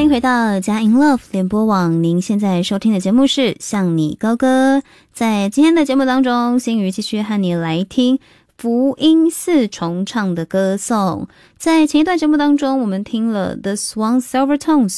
迎回到佳音 Love 联播网，您现在收听的节目是向你高歌。在今天的节目当中，心瑜继续和你来听福音四重唱的歌颂。在前一段节目当中，我们听了 The Swan Silver Tones